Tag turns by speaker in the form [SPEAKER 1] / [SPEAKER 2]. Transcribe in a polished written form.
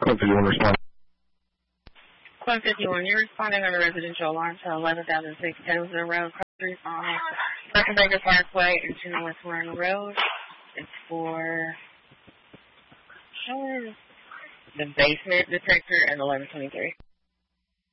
[SPEAKER 1] Code 51 respond.
[SPEAKER 2] Code 51, you're responding on a residential alarm to 11,006 Taylor Road, Street on Breckenbaker Parkway into North Warren Road. It's for the basement detector and 1123.